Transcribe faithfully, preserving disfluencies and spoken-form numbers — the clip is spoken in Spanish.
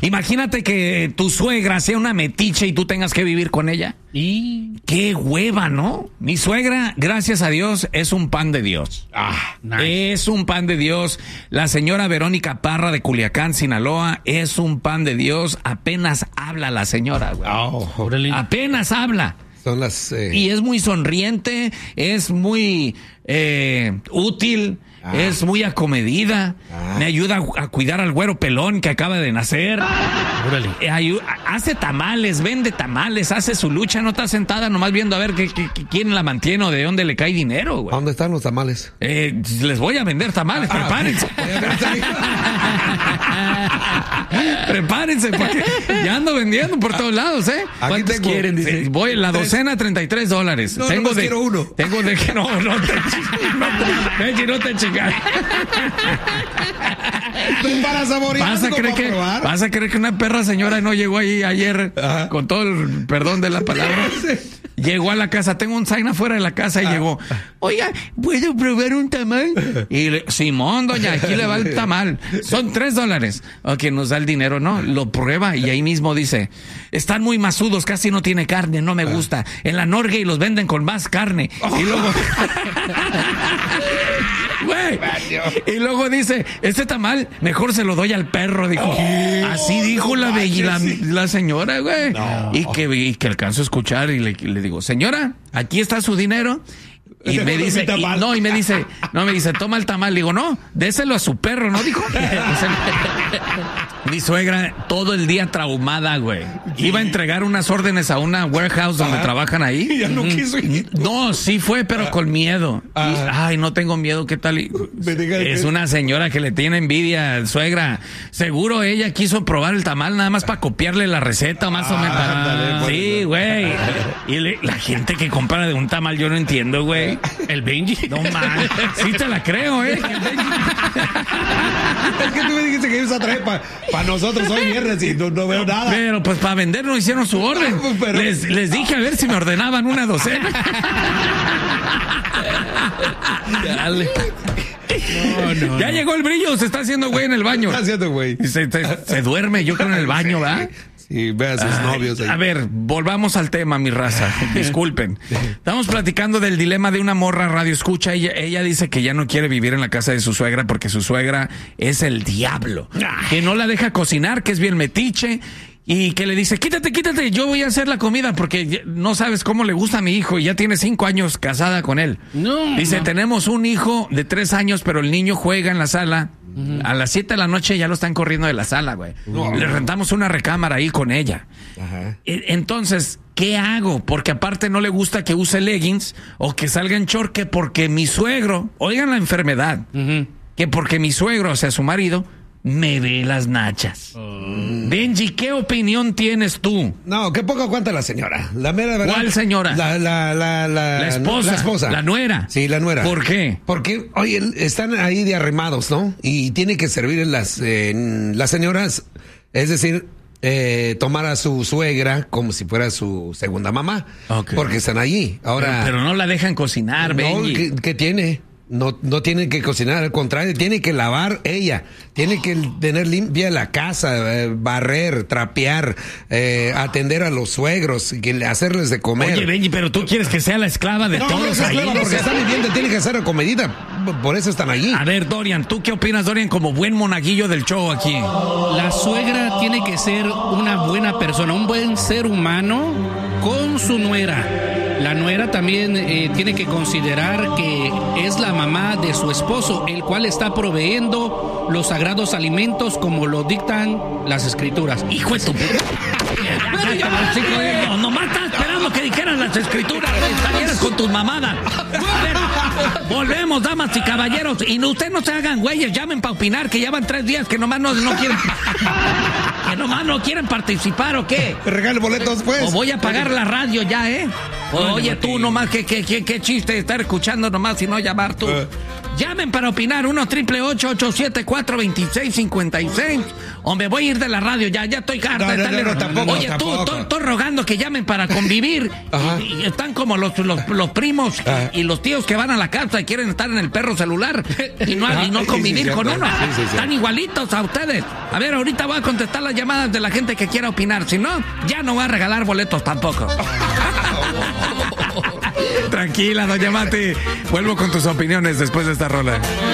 Imagínate que tu suegra sea una metiche y tú tengas que vivir con ella. Y qué hueva, ¿no? Mi suegra, gracias a Dios, es un pan de Dios. Ah, nice. Es un pan de Dios. La señora Verónica Parra de Culiacán, Sinaloa, es un pan de Dios. Apenas habla la señora, güey. Oh, órale. Apenas habla. Son las... Eh... Y es muy sonriente, es muy eh, útil, ah. es muy acomedida, ah. me ayuda a, a cuidar al güero pelón que acaba de nacer. Órale. Eh, ayu- hace tamales, vende tamales, hace su lucha, no está sentada nomás viendo a ver qué, qué, quién la mantiene o de dónde le cae dinero, güey. ¿A dónde están los tamales? Eh, les voy a vender tamales, ah, prepárense. Prepárense, porque ya ando vendiendo por todos lados, ¿eh? ¿Cuántos tengo, quieren? Dice, voy, la tres. docena, treinta y tres dólares. No, tengo no de, quiero uno. Tengo de que no, no te, no te, no te chingas. Para saborear, ¿Vas a, creer que, ¿Vas a creer que una perra señora no llegó ahí ayer, ajá, con todo el perdón de la palabra? Sí. Llegó a la casa, tengo un sign afuera de la casa y ah. llegó, oiga, ¿puedo probar un tamal? Y le, Simón, doña, aquí le va el tamal. Son tres dólares. Ok, nos da el dinero, ¿no? Lo prueba y ahí mismo dice, están muy masudos, casi no tiene carne, no me gusta. En la Norgay los venden con más carne. Oh. Y luego... Güey. Y luego dice, este tamal, mejor se lo doy al perro, dijo. Oh, así dijo la, la, la señora, güey. No. Y que, y que alcanzo a escuchar y le, le digo, señora, aquí está su dinero. Y me dice, y, no, y me dice, no, me dice, toma el tamal. Le digo, no, déselo a su perro, ¿no? Dijo. Mi suegra todo el día traumada, güey. Iba a entregar unas órdenes a una warehouse donde ah, trabajan ahí. Y ya no quiso ir. No, sí fue, pero ah, con miedo. Ah, y, ay, no tengo miedo, ¿qué tal? Y, es una señora que le tiene envidia, suegra. Seguro ella quiso probar el tamal nada más para copiarle la receta, más ah, o menos. Dale, sí, güey. Y le, la gente que compra de un tamal, yo no entiendo, güey. El Benji. No man, sí te la creo, ¿eh? Es que tú me dijiste que ibas a traer para pa nosotros hoy viernes y no, no veo nada. Pero pues para vender no hicieron su orden. Pero... Les, les dije a ver si me ordenaban una docena. Dale. No, no, ya no. Llegó el brillo, se está haciendo güey en el baño. Está haciendo güey. Se, se, se duerme, yo creo, en el baño, ¿verdad? Y ve a sus Ay, novios ahí. A ver, volvamos al tema, mi raza. Disculpen. Estamos platicando del dilema de una morra radio escucha. Ella, ella dice que ya no quiere vivir en la casa de su suegra porque su suegra es el diablo. Que no la deja cocinar, que es bien metiche. Y que le dice, quítate, quítate, yo voy a hacer la comida porque no sabes cómo le gusta a mi hijo y ya tiene cinco años casada con él. No, dice, no. Tenemos un hijo de tres años, pero el niño juega en la sala. Uh-huh. A las siete de la noche ya lo están corriendo de la sala, güey. No. Le rentamos una recámara ahí con ella. Uh-huh. Entonces, ¿qué hago? Porque aparte no le gusta que use leggings o que salga en short, que porque mi suegro, oigan la enfermedad, uh-huh, que porque mi suegro, o sea, su marido, me ve las nachas. Oh. Benji, ¿qué opinión tienes tú? No, qué poco aguanta la señora. La mera verdad. ¿Cuál señora? La, la, la, la, la esposa. La esposa. La nuera. Sí, la nuera. ¿Por qué? Porque, oye, están ahí de arrimados, ¿no? Y tiene que servir las, eh, las señoras, es decir, eh, tomar a su suegra como si fuera su segunda mamá. Okay. Porque están allí. Ahora. Pero, pero no la dejan cocinar, Benji. No, ¿qué, qué tiene? No, no tiene que cocinar, al contrario, tiene que lavar ella, tiene que tener limpia la casa, eh, barrer, trapear, eh, atender a los suegros, que, hacerles de comer. Oye, Benji, pero tú quieres que sea la esclava de no, todos. No, es ahí, esclava porque está viviendo, tiene que ser acomedida, por eso están allí. A ver, Dorian, ¿tú qué opinas, Dorian, como buen monaguillo del show aquí? La suegra tiene que ser una buena persona, un buen ser humano con su nuera. La nuera también eh, tiene que considerar que es la mamá de su esposo, el cual está proveyendo los sagrados alimentos como lo dictan las escrituras. ¡Hijo de tu puta! No, nomás estaba esperando que dijeran las escrituras, salieras con tus mamadas. A ver, volvemos, damas y caballeros. Y no, ustedes no se hagan güeyes, llamen para opinar, que ya van tres días que nomás no, no quieren... Que nomás no quieren participar, ¿o qué? Te regalo boletos, pues. O voy a pagar la radio ya, ¿eh? O, oye, tú nomás, ¿qué, qué, qué, qué chiste estar escuchando nomás y no llamar tú? Uh. Llamen para opinar, uno triple ocho ocho siete cuatro dos seis cinco seis. O me voy a ir de la radio, ya, ya estoy harta. No, no, Dale, no, no, tampoco, Oye, tampoco. tú, estoy rogando que llamen para convivir. y, y están como los, los, los primos y, y los tíos que van a la casa y quieren estar en el perro celular y no, y no convivir sí, sí, con sí, uno. sí, sí, sí. Están igualitos a ustedes. A ver, ahorita voy a contestar las llamadas de la gente que quiera opinar. Si no, ya no voy a regalar boletos tampoco. Tranquila, doña Mati. Vuelvo con tus opiniones después de esta rola.